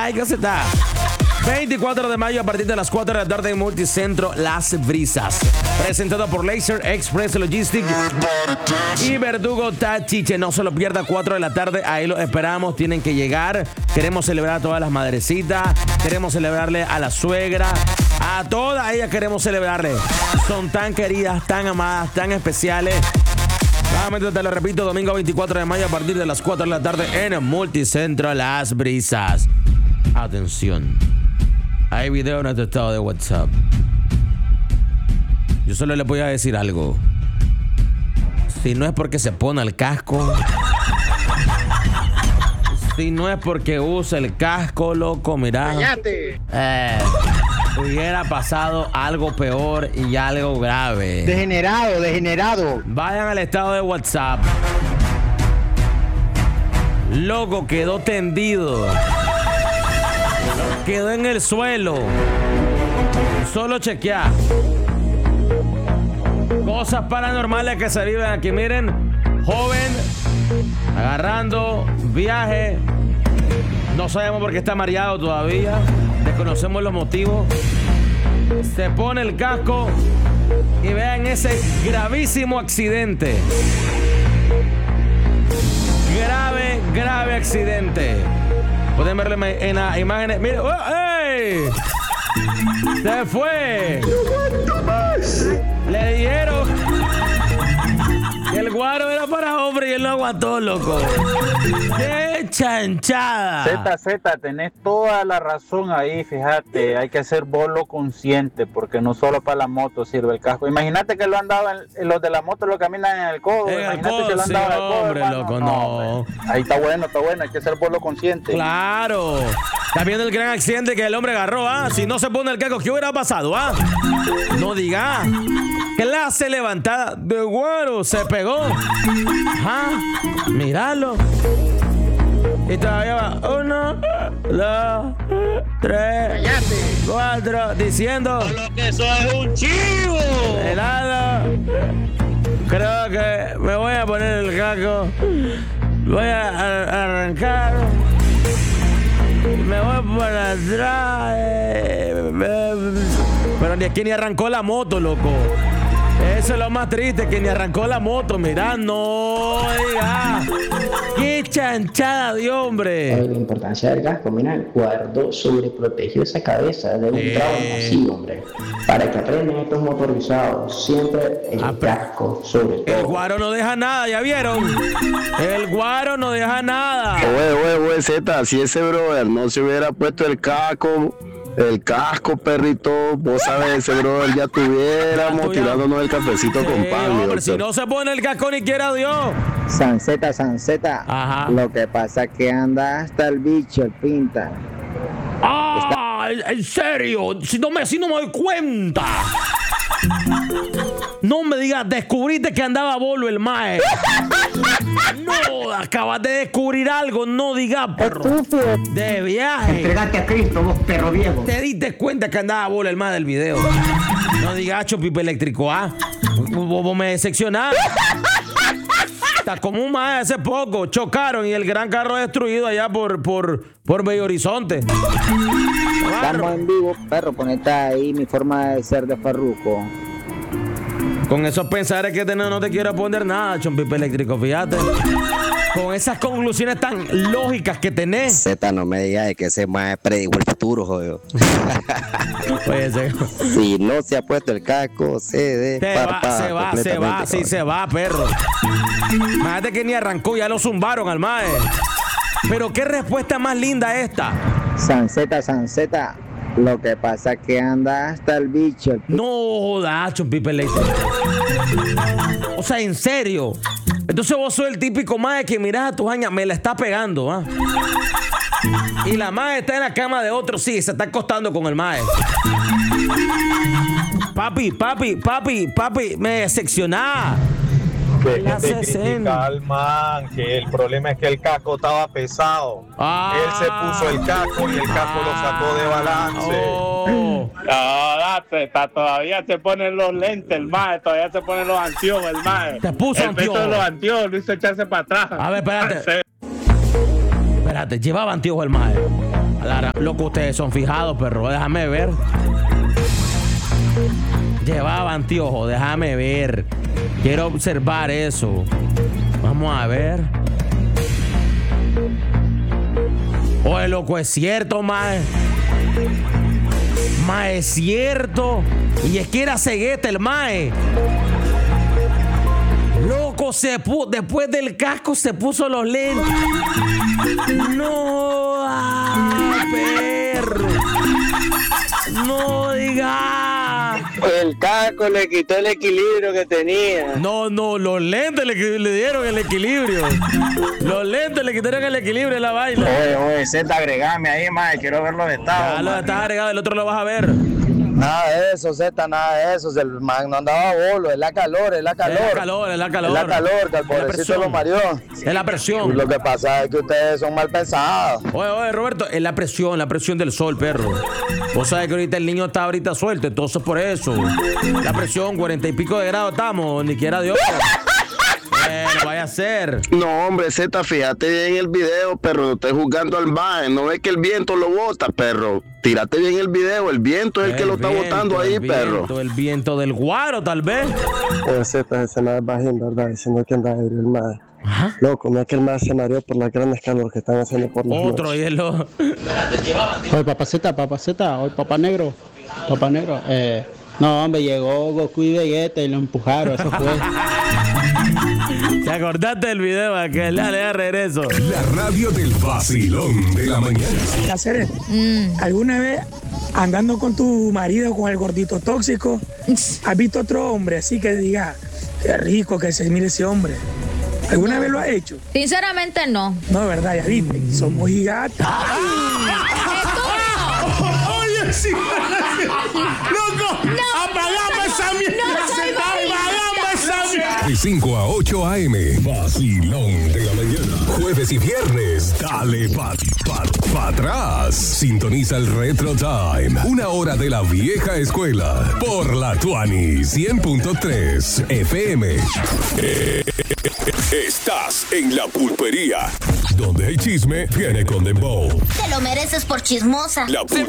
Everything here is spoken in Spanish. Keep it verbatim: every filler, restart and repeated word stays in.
like, ¿qué se está? veinticuatro de mayo a partir de las cuatro de la tarde en Multicentro Las Brisas. Presentado por Laser Express Logistics y Verdugo Tachiche. No se lo pierda, cuatro de la tarde. Ahí los esperamos. Tienen que llegar. Queremos celebrar a todas las madrecitas. Queremos celebrarle a la suegra. A todas ellas queremos celebrarle. Son tan queridas, tan amadas, tan especiales. Nuevamente te lo repito, domingo veinticuatro de mayo a partir de las cuatro de la tarde en Multicentro Las Brisas. Atención. Hay video en nuestro estado de WhatsApp. Yo solo le voy a decir algo. Si no es porque se pone el casco, si no es porque usa el casco, loco, mira. ¡Cállate! Eh, hubiera pasado algo peor y algo grave. Degenerado, degenerado. Vayan al estado de WhatsApp. Loco, quedó tendido. Quedó en el suelo. Solo chequear. Cosas paranormales que se viven aquí. Miren, joven agarrando viaje. No sabemos por qué está mareado todavía. Desconocemos los motivos. Se pone el casco y vean ese gravísimo accidente. Grave, grave accidente. Pueden verlo en las imágenes. Mire, oh, ¡ey! Se fue. Le dijeron que el guaro era para hombre y él lo aguantó, loco. ¡Qué chanchada! Z, Z, tenés toda la razón ahí, fíjate. Hay que ser bolo consciente, porque no solo para la moto sirve el casco. Imagínate que lo han dado, en, los de la moto lo caminan en el codo. En Imagínate el codo, que lo han sí, dado en el codo, hombre, hermano. loco, no. no. Ahí está bueno, está bueno. Hay que ser bolo consciente. Claro. Está viendo el gran accidente que el hombre agarró, ¿ah? Si no se pone el casco, ¿qué hubiera pasado, ah? No diga. Clase levantada de guaro, se pegó. Ajá. Míralo. Y todavía va. Uno, dos, tres, Cállate. cuatro. Diciendo. Lo que eso es un chivo. De nada. Creo que me voy a poner el casco. Voy a, a arrancar. Me voy para atrás. Eh, me, pero ni aquí ni arrancó la moto, loco. Eso es lo más triste, que ni arrancó la moto. Mirá, no, diga. Qué chanchada de hombre. La importancia del casco, mira, guardó, sobreprotegió esa cabeza de un eh. trauma así, hombre. Para que aprendan estos motorizados, siempre el Ah, casco sobre todo. El guaro no deja nada, ¿ya vieron? El guaro no deja nada. Oye, oye, oye, Z, si ese brother no se hubiera puesto el casco, el casco, perrito, vos sabes, ese brother ya tuviéramos tirándonos el cafecito Sí, con pan. hombre, doctor. si no se pone el casco ni quiera Dios. Sanceta, Sanceta. Ajá. Lo que pasa es que anda hasta el bicho, el pinta. ¡Ah! ¿En serio? Si no me, si no me doy cuenta. No me digas, descubriste que andaba bolo el mae. No, acabas de descubrir algo, no digas, perro. De viaje. Entregate a Cristo, vos perro viejo. Te diste cuenta que andaba bolo el mae del video. No digas, chopipe eléctrico, ¿ah? Vos, vos me decepcionás. Está como un mae hace poco. Chocaron y el gran carro destruido allá por, por, por Bello Horizonte. Estamos en vivo, perro, ponete ahí mi forma de ser de farruco. Con esos pensares que tenés no te quiero poner nada, chompipe eléctrico, fíjate. Con esas conclusiones tan lógicas que tenés. Z, no me digas que ese más predijo el futuro, joder. Oye, se, Si no se ha puesto el casco, se de se va, se va, se va, sí se va, perro. Imagínate que ni arrancó, ya lo zumbaron al mae. Pero qué respuesta más linda esta. Sanceta, Sanceta. Lo que pasa es que anda hasta el bicho. El No jodas, chompipe eléctrico. O sea, en serio. Entonces vos sos el típico mae que mirás a tus añas, me la está pegando, ¿ah? Y la mae está en la cama de otro, sí, se está acostando con el mae. Papi, papi, papi, papi, me decepcionás. Que La gente sesenta. critica al man, que el problema es que el casco estaba pesado. Ah. Él se puso el casco y el casco lo sacó de balance. Oh. No, date, está, todavía se ponen los lentes, el mae, todavía se ponen los anteojos, el mae. Te puso el anteojos. peso de los anteojos, lo hizo echarse para atrás. A ver, espérate. Sí. Espérate, llevaba anteojos el mae. Lara, loco, ustedes son fijados, perro. Déjame ver. Llevaba anteojo, déjame ver. Quiero observar eso. Vamos a ver. Oye, loco, es cierto, mae. Mae, es cierto. Y es que era cegueta el mae. Loco, se pu- después del casco se puso los lentes. No, ah, perro. No diga. El casco le quitó el equilibrio que tenía. No, no, los lentes le, le dieron el equilibrio. Los lentes le quitaron el equilibrio de la vaina. Oye, oye, Z, agregame ahí, mae. Quiero ver los estados. Ya lo estás agregado, el otro lo vas a ver. Nada de eso, Z, nada de eso. El man no andaba bolo, es la calor, es la calor. Es la calor, es la calor. Es la calor, que el pobrecito lo mareó. Es la presión. Y lo que pasa es que ustedes son mal pensados. Oye, oye, Roberto, es la presión, la presión del sol, perro. Vos sabés que ahorita el niño está ahorita suelto, entonces por eso. La presión, cuarenta y pico de grados estamos, ni quiera Dios. Bueno, vaya a ser. No, hombre, Z, fíjate bien el video, perro. No estés jugando al mae. No ves que el viento lo bota, perro. Tírate bien el video. El viento es el, el que lo está botando ahí, el viento, perro. El viento del guaro, tal vez. Oye, Z, ese mae es bajín, ¿verdad? Diciendo que anda a ir el mae. Ajá. Loco, no es que el mae se mareó por las grandes calor que están haciendo por los Otro hielo. Oye, papaceta, papaceta. Oye, papá negro. Papá negro. Eh, no, hombre, llegó Goku y Vegeta y lo empujaron. Eso fue. ¿Te acordaste del video aquel? Dale, de regreso. La radio del vacilón de la mañana. Hacer, mm. ¿alguna vez andando con tu marido, con el gordito tóxico, has visto otro hombre así que diga, qué rico que se mire ese hombre? ¿Alguna vez lo has hecho? Sinceramente no. No, verdad, ya viste, somos gigantes. Oye, sí. Loco, no, apagame esa mierda. No, De cinco a ocho a eme, vacilón de la mañana. Jueves y viernes, dale pa, pa, pa atrás. Sintoniza el Retro Time. Una hora de la vieja escuela. Por la Tuani cien punto tres F M. Eh, estás en la pulpería. Donde hay chisme, viene con dembow. Te lo mereces por chismosa. La